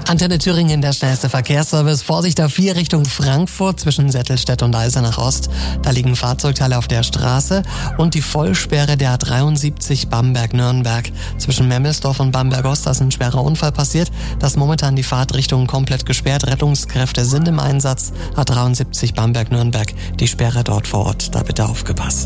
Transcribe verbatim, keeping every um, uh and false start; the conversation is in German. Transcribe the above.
Antenne Thüringen, der schnellste Verkehrsservice. Vorsicht A vier Richtung Frankfurt zwischen Settelstedt und Eisenach Ost. Da liegen Fahrzeugteile auf der Straße und die Vollsperre der A dreiundsiebzig Bamberg-Nürnberg. Zwischen Memmelsdorf und Bamberg Ost, da ist ein schwerer Unfall passiert. Das ist momentan die Fahrtrichtung komplett gesperrt. Rettungskräfte sind im Einsatz. A dreiundsiebzig Bamberg-Nürnberg, die Sperre dort vor Ort. Da bitte aufgepasst.